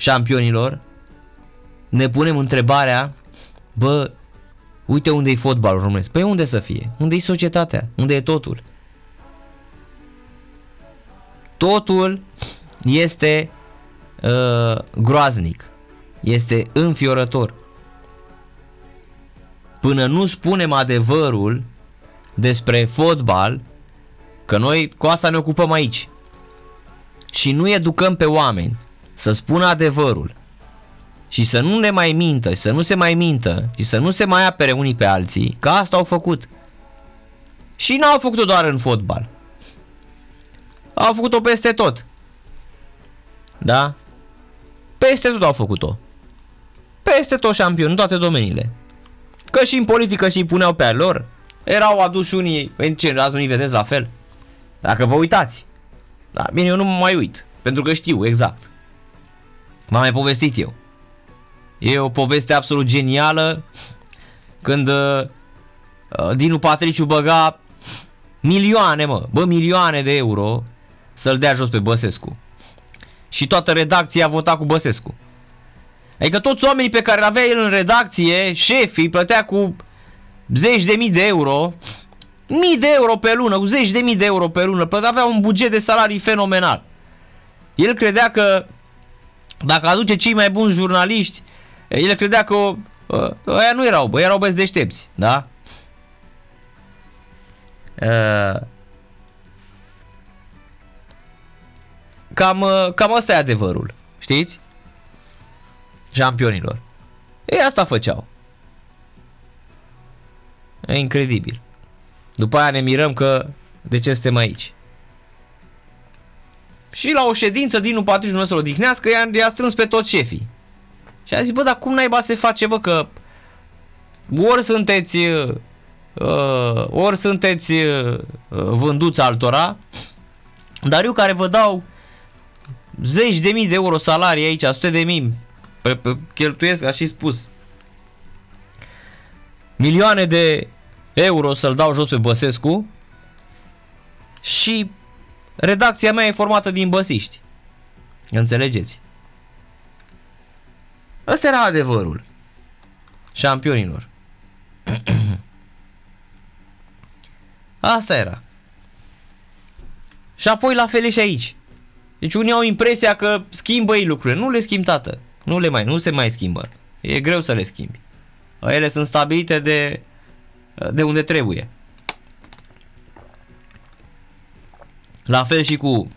șampionilor, ne punem întrebarea, bă, uite unde e fotbalul românesc. Păi unde să fie? Unde e societatea? Unde e totul? Totul este groaznic. Este înfiorător. Până nu spunem adevărul despre fotbal, că noi cu asta ne ocupăm aici, și nu educăm pe oameni să spună adevărul și să nu ne mai mintă, și să nu se mai mintă și să nu se mai apere unii pe alții, că asta au făcut. Și n-au făcut-o doar în fotbal. Au făcut-o peste tot. Da? Peste tot au făcut-o. Peste tot șampioni, în toate domeniile. Că și în politică și îi puneau pe ale lor. Erau aduși unii, în ce azi unii vedeți la fel. Dacă vă uitați. Da, bine, eu nu mă mai uit, pentru că știu exact. M-am mai povestit eu. E o poveste absolut genială când Dinu Patriciu băga milioane de euro să-l dea jos pe Băsescu. Și toată redacția vota cu Băsescu. Adică toți oamenii pe care l-avea el în redacție, șefii, plătea cu zeci de mii de euro, mii de euro pe lună, cu zeci de mii de euro pe lună, avea un buget de salarii fenomenal. El credea că dacă aduce cei mai buni jurnaliști, el credea că ăia nu erau, erau băieți deștepți, da? Cam ăsta e adevărul, știți? Șampionilor. Ei, asta făceau. E incredibil. După aia ne mirăm că de ce suntem aici. Și la o ședință Dinu Patriciu, nu să-l odihnească, i-a strâns pe toți șefii. Și a zis, bă, dar cum naiba se face, bă, că ori sunteți vânduți altora, dar eu care vă dau zeci de mii de euro salarii aici, sute de mii, cheltuiesc, așa și spus, milioane de euro să-l dau jos pe Băsescu și redacția mea e formată din băsiști. Înțelegeți? Ăsta era adevărul șampionilor. Asta era. Și apoi la fel e și aici. Deci unii au impresia că schimbă ei lucrurile. Nu le schimb, tată. Nu se mai schimbă. E greu să le schimbi. Ele sunt stabilite de unde trebuie. La fel și cu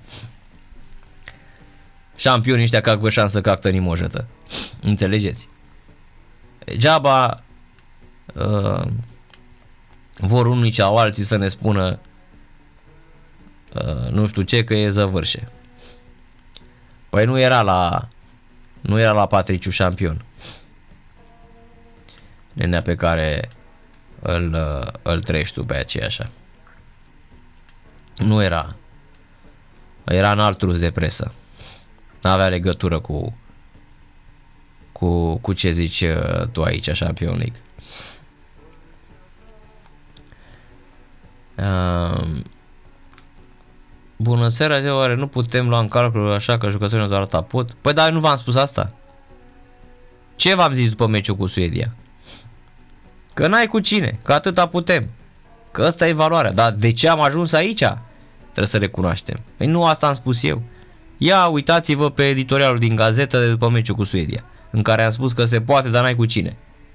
șampionii ăștia ca cu șansă că actă nimojătă. Înțelegeți? Degeaba vor unii sau alții să ne spună nu știu ce, că e zăvârșe. Păi nu era la Patriciu șampion. Nenea pe care îl trăiești tu pe aceea așa. Nu era. Era în alt trus de presă. N-avea legătură cu ce zici tu aici, Champions League. Bună seara, oare nu putem lua în calcul așa că jucătorii ne arată pot? Păi dar nu v-am spus asta. Ce v-am zis după meciul cu Suedia? Că n-ai cu cine, că atâta putem. Că ăsta e valoarea. Dar de ce am ajuns aici? Trebuie să recunoaștem. Păi nu asta am spus eu. Ia uitați-vă pe editorialul din gazetă de după meciul cu Suedia, în care am spus că se poate, dar n-ai cu cine.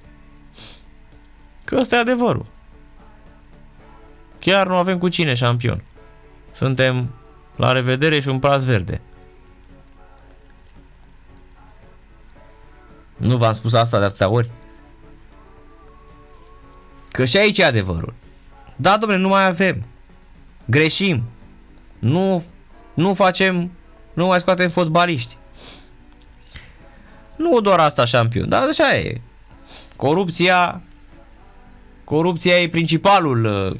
Că ăsta e adevărul. Chiar nu avem cu cine șampion. Suntem la revedere și un praz verde. Nu v-am spus asta de atâtea ori? Că și aici e adevărul. Da, dom'le, nu mai avem. Greșim. Nu facem, nu mai scoatem fotbaliști. Nu doar asta șampion, dar așa e. Corupția e principalul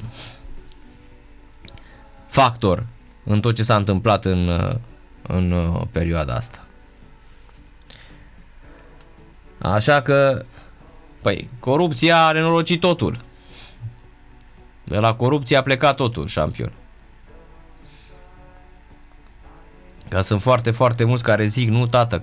factor în tot ce s-a întâmplat în perioada asta. Așa că, păi, corupția a nenorocit totul. De la corupție a plecat totul, șampion. Că sunt foarte, foarte mulți care zic, nu, tată,